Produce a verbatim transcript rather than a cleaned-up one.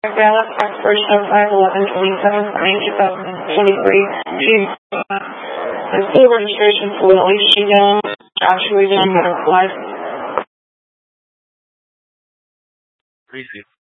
Valid expiration of five eleven twenty-seven, two thousand twenty-three. The full registration for Alicia Young, Joshua Young, life. Crazy.